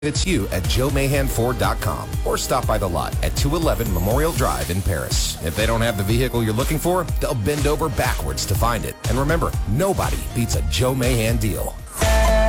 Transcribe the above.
It's you at joemayhanford.com or stop by the lot at 211 Memorial Drive in Paris. If they don't have the vehicle you're looking for, they'll bend over backwards to find it. And remember, nobody beats a Joe Mahan deal.